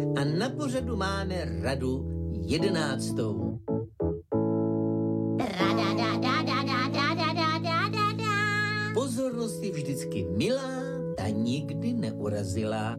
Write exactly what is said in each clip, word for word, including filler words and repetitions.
A na pořadu máme radu jedenáctou. Rada, da, da, da, da, da, da, da, da, da, da. Pozornost je vždycky milá, ta nikdy neurazila.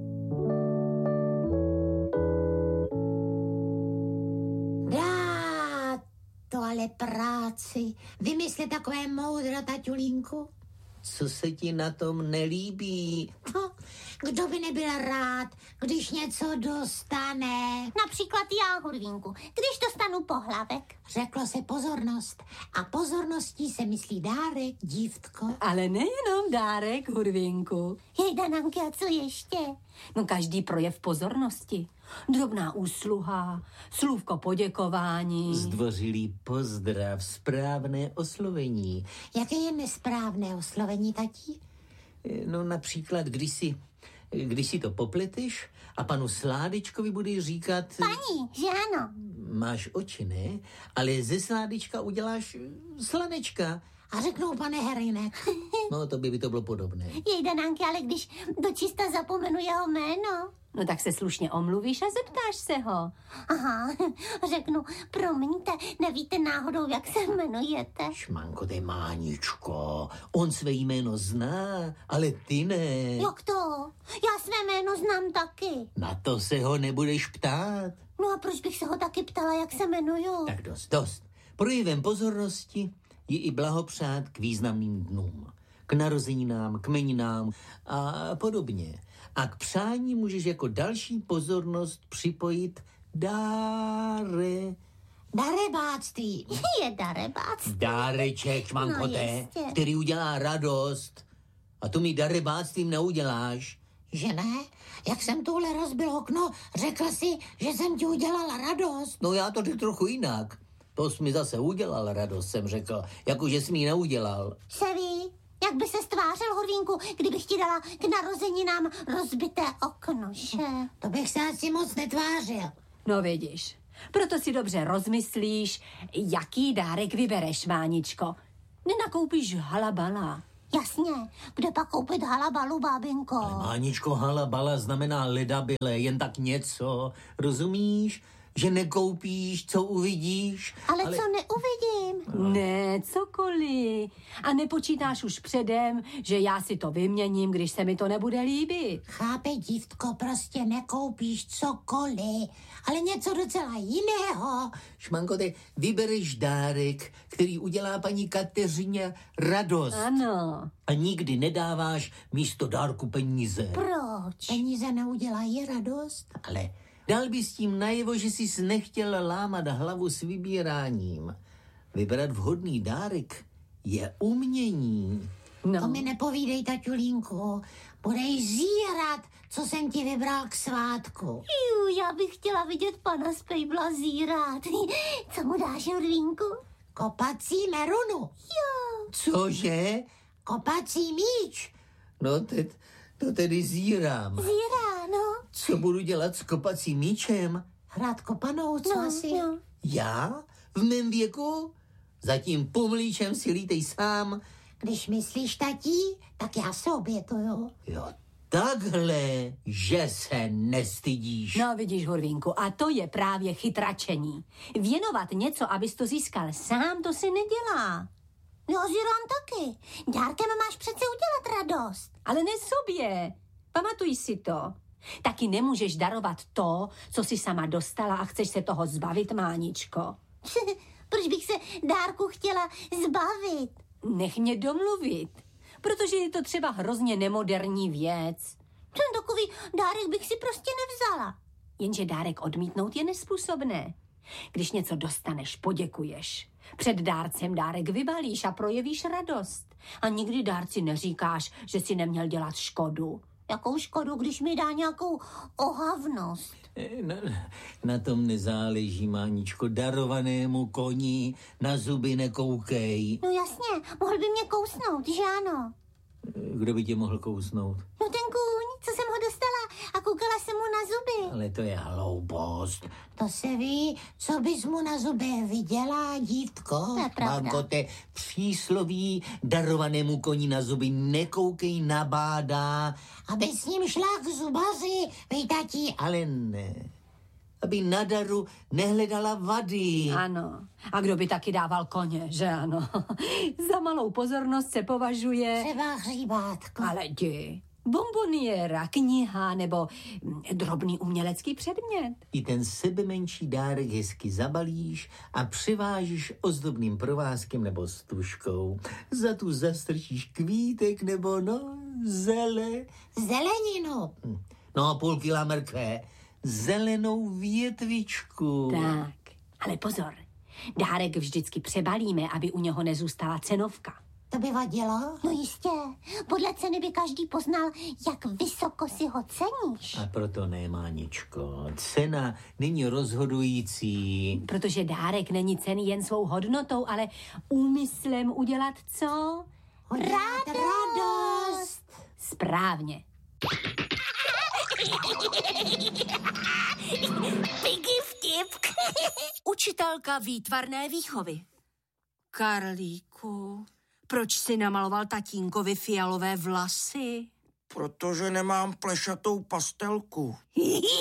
Dá to ale práci. Vymyslet takové moudro, taťulínku. Co se ti na tom nelíbí? No, kdo by nebyl rád, když něco dostane? Například já, Hurvínku, když dostanu pohlavek. Řeklo se pozornost. A pozorností se myslí dárek, dívtko. Ale nejenom dárek, Hurvínku. Jejda, Nanky, a co ještě? No každý projev pozornosti. Drobná úsluha, slůvko poděkování. Zdvořilý pozdrav, správné oslovení. Jaké je nesprávné oslovení, tatí? No například, když si, když si to popleteš a panu Sládičkovi budeš říkat... Paní, že ano? Máš oči, ne? Ale ze Sládička uděláš slanečka. A řeknou, pane Herinek. No, to by, by to bylo podobné. Jejda, Nanky, ale když dočista zapomenu jeho jméno. No tak se slušně omluvíš a zeptáš se ho. Aha, řeknu, promiňte, nevíte náhodou, jak se jmenujete? Šmanko, to je Máničko. On své jméno zná, ale ty ne. Jak to? Já své jméno znám taky. Na to se ho nebudeš ptát. No a proč bych se ho taky ptala, jak se jmenuju? Tak dost, dost. Projevem pozornosti je i blahopřát k významným dnům. K narozeninám, k jmeninám a podobně. A k přání můžeš jako další pozornost připojit dáre. Darebáctví. Je darebáctví. Dáreček, šmankote, No, který udělá radost. A to mi darebáctvím neuděláš. Že ne? Jak jsem tuhle rozbil okno, řekla si, že jsem ti udělala radost. No já to řekl trochu jinak. To jsi mi zase udělal radost, jsem řekl. Jako, že jsi mi neudělal. Se ví, jak by se stvářil, Hurvínku, kdybych ti dala k narozeninám rozbité okno, že? To bych se asi moc netvářil. No vidíš, proto si dobře rozmyslíš, jaký dárek vybereš, Máničko. Nenakoupíš halabala. Jasně, kde pak koupit halabalu, bábinko? Ale Máničko, halabala znamená ledabyle, jen tak něco, rozumíš? Že nekoupíš, co uvidíš. Ale, ale... co neuvidím? Ne, cokoliv. A nepočítáš už předem, že já si to vyměním, když se mi to nebude líbit. Chápe, dívtko, prostě nekoupíš cokoliv, ale něco docela jiného. Šmanko, ty vybereš dárek, který udělá paní Kateřině radost. Ano. A nikdy nedáváš místo dárku peníze. Proč? Peníze neudělají radost. Ale dal bys tím najevo, že jsi nechtěl lámat hlavu s vybíráním. Vybrat vhodný dárek je umění. No. To mi nepovídej, taťulínku. Budeš zírat, co jsem ti vybral k svátku. Jú, já bych chtěla vidět pana z Pejbla zírat. Co mu dáš, Hurvínku? Kopací merunu. Jo. Cože? Kopací míč. No, teď to tedy zírám. Zírá, no. Co budu dělat s kopacím míčem? Hrát kopanou, co No, asi? no. Já? V mém věku? Zatím pomlíčem si lítej sám. Když myslíš, tatí, tak já se obětuju. Jo, takhle, že se nestydíš. No vidíš, Hurvínku, a to je právě chytračení. Věnovat něco, abys to získal sám, to si nedělá. Já zírám taky. Dárkem máš přece udělat radost. Ale ne sobě. Pamatuj si to. Taky nemůžeš darovat to, co jsi sama dostala a chceš se toho zbavit, Máničko. Proč bych se dárku chtěla zbavit? Nech mě domluvit, protože je to třeba hrozně nemoderní věc. Ten takový dárek bych si prostě nevzala. Jenže dárek odmítnout je nespůsobné. Když něco dostaneš, poděkuješ. Před dárcem dárek vybalíš a projevíš radost. A nikdy dárci neříkáš, že si neměl dělat škodu. Jakou škodu, když mi dá nějakou ohavnost? Na, na tom nezáleží, Máničko, darovanému koni na zuby nekoukej. No jasně, mohl by mě kousnout, že ano? Kdo by tě mohl kousnout? No ten kůň, co jsem ho dostala a koukala se mu na zuby. Ale to je hloupost. To se ví, co bys mu na zubech viděla, dívtko. To je pravda. Mamko, te přísloví darovanému koni na zuby nekoukej, nabádá, Aby s ním šla k zubaři, vej tati. ale ne. Aby na daru nehledala vady. Ano. A kdo by taky dával koně, že ano? Za malou pozornost se považuje... Třeba hříbátko. Ale jdi. Bomboniéra, kniha nebo mm, drobný umělecký předmět. I ten sebemenší dárek hezky zabalíš a přivážíš ozdobným provázkem nebo stužkou. Za tu zastrčíš kvítek nebo no, zele. Zeleninu. No a půl kila mrkve. Zelenou větvičku. Tak, ale pozor. Dárek vždycky přebalíme, aby u něho nezůstala cenovka. To by vadilo? No jistě, podle ceny by každý poznal, jak vysoko si ho ceníš. A proto ne, Máničko. Cena není rozhodující. Protože dárek není cenný jen svou hodnotou, ale úmyslem udělat co? Udělat radost. Správně. Piggy vtip. Učitelka výtvarné výchovy. Karlíku, proč si namaloval tatínkovi fialové vlasy? Protože nemám plešatou pastelku.